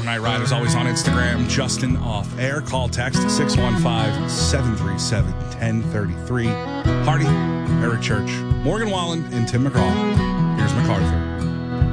Overnight Ride is always on Instagram. Justin Off Air. Call text 615-737-1033. Hardy, Eric Church, Morgan Wallen, and Tim McGraw. Here's MacArthur.